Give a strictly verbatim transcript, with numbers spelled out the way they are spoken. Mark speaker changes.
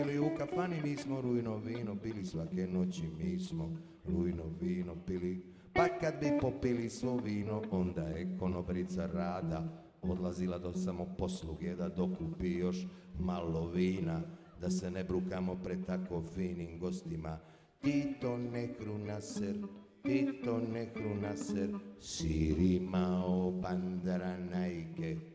Speaker 1: Ili u kafani mi smo rujno vino pili, svake noći mi smo rujno vino pili. Pa kad bi popili svo vino, onda je konobrica Rada odlazila do samoposluge da dokupi još malo vina, da se ne brukamo pred tako finim gostima. Tito nekru naser, Tito nekru naser, sirima o bandara najke.